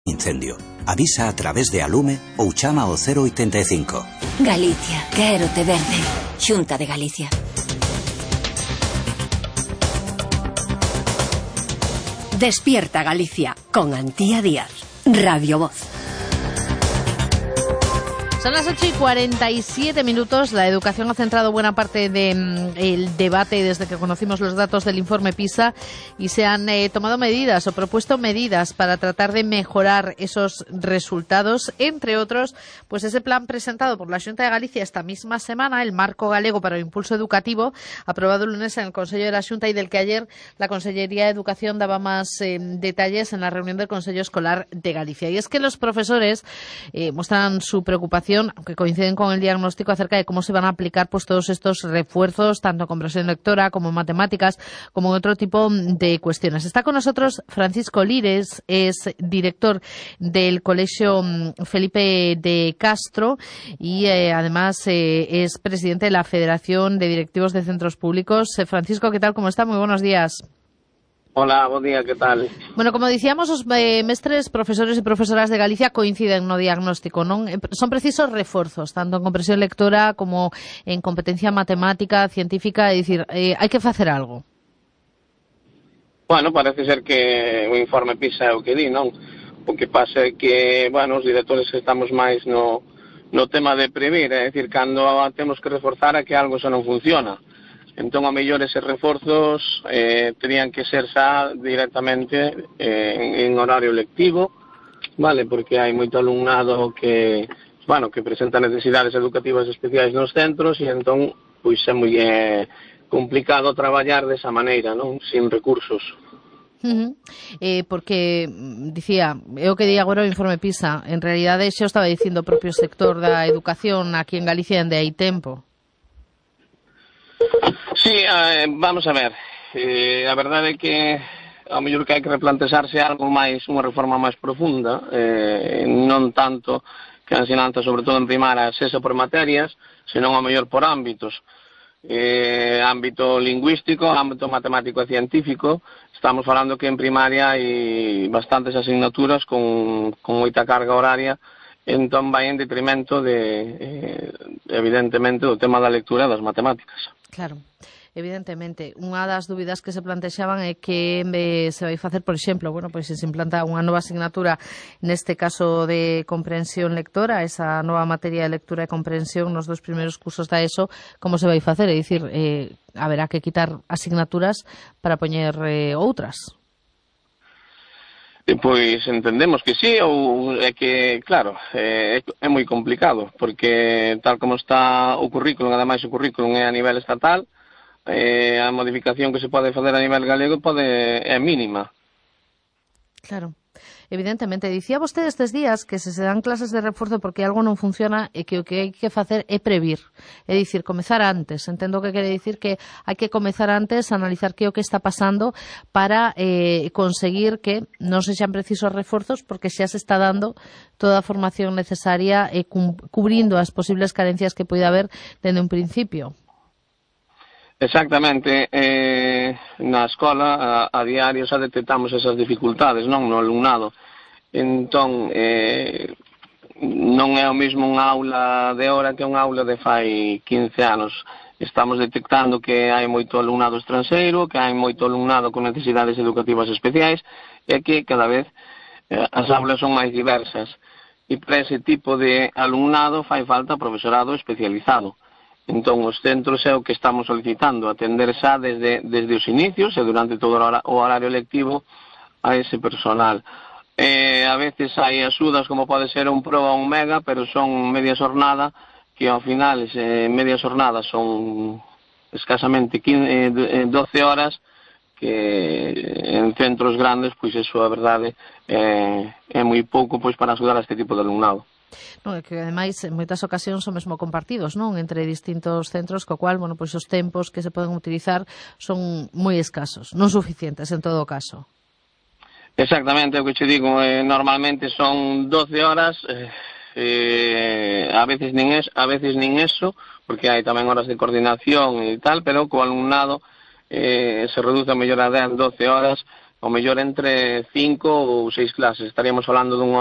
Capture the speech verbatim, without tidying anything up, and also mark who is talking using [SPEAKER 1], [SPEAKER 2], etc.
[SPEAKER 1] Incendio. Avisa a través de Alume ou chama ao cero oitenta e cinco.
[SPEAKER 2] Galicia, quérote verde. Xunta de Galicia.
[SPEAKER 3] Despierta Galicia con Antía Díaz. Radio Voz.
[SPEAKER 4] Son las ocho y cuarenta y siete minutos. La educación ha centrado buena parte del de, debate desde que conocimos los datos del informe PISA y se han eh, tomado medidas o propuesto medidas para tratar de mejorar esos resultados. Entre otros, pues ese plan presentado por la Xunta de Galicia esta misma semana, el Marco Galego para o Impulso Educativo, aprobado el lunes en el Consello de la Xunta y del que ayer la Consellería de Educación daba más eh, detalles en la reunión del Consello Escolar de Galicia. Y es que los profesores eh, muestran su preocupación, aunque coinciden con el diagnóstico acerca de cómo se van a aplicar pues todos estos refuerzos, tanto en comprensión lectora como en matemáticas, como en otro tipo de cuestiones. Está con nosotros Francisco Lires, es director del Colegio Felipe de Castro y eh, además eh, es presidente de la Federación de Directivos de Centros Públicos. Eh, Francisco, ¿qué tal? ¿Cómo está? Muy buenos días.
[SPEAKER 5] Hola, buen día, ¿qué tal?
[SPEAKER 4] Bueno, como dicíamos, os eh, mestres, profesores e profesoras de Galicia coinciden no diagnóstico, non? Son precisos reforzos, tanto en comprensión lectora como en competencia matemática, científica, é dicir, eh, hai que facer algo.
[SPEAKER 5] Bueno, parece ser que o informe PISA é o que di, non? O que pasa é que, bueno, os directores estamos máis no, no tema de previr, é dicir, cando temos que reforzar é que algo xa non funciona. Entón, a mellor eses reforzos eh, terían que ser xa directamente eh, en, en horario lectivo, vale, porque hai moito alumnado que, bueno, que presenta necesidades educativas especiais nos centros e entón, pois é moi eh, complicado traballar desa maneira, non? Sin recursos.
[SPEAKER 4] Uh-huh. Eh, porque, dicía, é o que di agora o informe PISA, en realidade xa estaba dicindo o propio sector da educación aquí en Galicia dende hai tempo.
[SPEAKER 5] Sí, eh, vamos a ver, eh, a verdade é que ao mellor que hai que replantearse algo máis, unha reforma máis profunda, eh, non tanto que a ensinanza, sobre todo en primaria, sexa por materias, senón ao mellor por ámbitos. Eh, ámbito lingüístico, ámbito matemático e científico. Estamos falando que en primaria hai bastantes asignaturas con, con moita carga horaria, entón vai en detrimento de, eh, evidentemente, do tema da lectura e das matemáticas.
[SPEAKER 4] Claro, evidentemente. Unha das dúbidas que se plantexaban é que eh, se vai facer, por exemplo, bueno, pois se se implanta unha nova asignatura, neste caso de comprensión lectora, esa nova materia de lectura e comprensión nos dos primeiros cursos da ESO, como se vai facer? É dicir, eh, haberá que quitar asignaturas para poñer eh, outras.
[SPEAKER 5] Pois entendemos que sí, ou é que, claro, é, é moi complicado, porque tal como está o currículum, ademais o currículum é a nivel estatal, eh, a modificación que se pode facer a nivel galego pode é mínima.
[SPEAKER 4] Claro. Evidentemente, dicía vostede estes días que se se dan clases de reforzo porque algo non funciona e que o que hai que facer é previr, é dicir, comezar antes. Entendo que quere dicir que hai que comezar antes a analizar que o que está pasando para eh, conseguir que non se xan precisos reforzos porque xa se está dando toda a formación necesaria e cubrindo as posibles carencias que poida haber dende un principio.
[SPEAKER 5] Exactamente, eh, na escola a, a diario xa detectamos esas dificultades, non, no alumnado. Entón, eh, non é o mesmo unha aula de hora que unha aula de fai quince anos. Estamos detectando que hai moito alumnado estranxeiro, que hai moito alumnado con necesidades educativas especiais e que cada vez eh, as aulas son máis diversas. E para ese tipo de alumnado fai falta profesorado especializado. Entón, os centros é o que estamos solicitando, atender xa desde, desde os inicios e durante todo o horario lectivo a ese personal. Eh, a veces hai axudas como pode ser un pro ou un mega, pero son media xornada, que ao final eh, media xornada son escasamente quince, doce horas, que en centros grandes, pois eso a verdade é, é moi pouco pois para axudar a este tipo de alumnado.
[SPEAKER 4] Non, é que ademais en moitas ocasións son mesmo compartidos, non, entre distintos centros, co cual, bueno, pois os tempos que se poden utilizar son moi escasos, non suficientes en todo caso.
[SPEAKER 5] Exactamente, o que che digo, eh, normalmente son doce horas, eh, eh, a veces nin es, a veces nin eso, porque hai tamén horas de coordinación e tal, pero co alumnado eh, se reduce a mellor a dez, doce horas, ao mellor entre cinco ou seis clases, estaríamos falando dunha